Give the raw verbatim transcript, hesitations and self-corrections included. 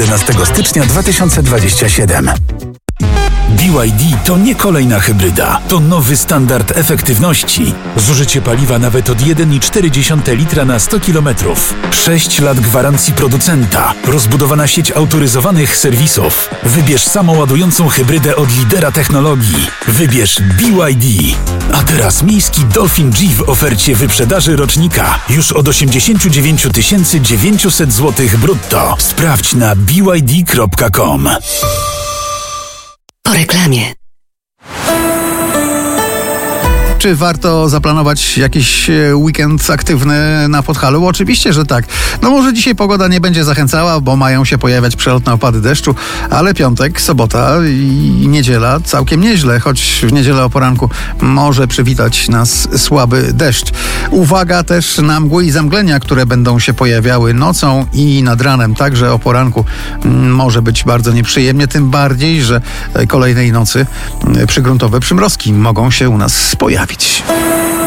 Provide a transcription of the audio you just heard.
jedenastego stycznia dwa tysiące dwudziestego siódmego. B Y D to nie kolejna hybryda, to nowy standard efektywności. Zużycie paliwa nawet od jeden i cztery dziesiąte litra na sto kilometrów. sześć lat gwarancji producenta. Rozbudowana sieć autoryzowanych serwisów. Wybierz samoładującą hybrydę od lidera technologii. Wybierz B Y D. A teraz miejski Dolphin G w ofercie wyprzedaży rocznika. Już od osiemdziesiąt dziewięć tysięcy dziewięćset złotych brutto. Sprawdź na b y d kropka com. Po reklamie. Czy warto zaplanować jakiś weekend aktywny na Podhalu? Oczywiście, że tak. No może dzisiaj pogoda nie będzie zachęcała, bo mają się pojawiać przelotne opady deszczu, ale piątek, sobota i niedziela całkiem nieźle, choć w niedzielę o poranku może przywitać nas słaby deszcz. Uwaga też na mgły i zamglenia, które będą się pojawiały nocą i nad ranem, także o poranku może być bardzo nieprzyjemnie, tym bardziej, że kolejnej nocy przygruntowe przymrozki mogą się u nas pojawić.